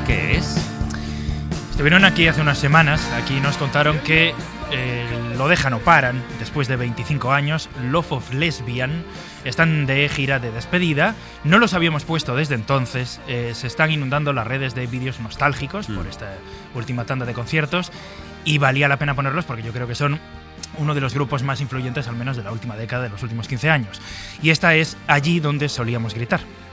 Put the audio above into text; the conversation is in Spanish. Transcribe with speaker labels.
Speaker 1: ¿Qué es?
Speaker 2: Estuvieron aquí hace unas semanas. Aquí nos contaron que lo dejan o paran después de 25 años. Love of Lesbian están de gira de despedida. No los habíamos puesto desde entonces. Se están inundando las redes de vídeos nostálgicos por esta última tanda de conciertos y valía la pena ponerlos porque yo creo que son uno de los grupos más influyentes, al menos de la última década, de los últimos 15 años. Y esta es Allí donde solíamos gritar.